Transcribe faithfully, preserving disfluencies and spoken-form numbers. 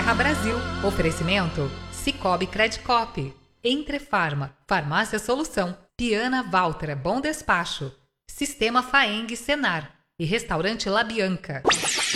Terra Brasil. Oferecimento Cicobi Credicop, Entrefarma, Farmácia Solução, Piana Valtra Bom Despacho, Sistema Faeng Senar e Restaurante La Bianca.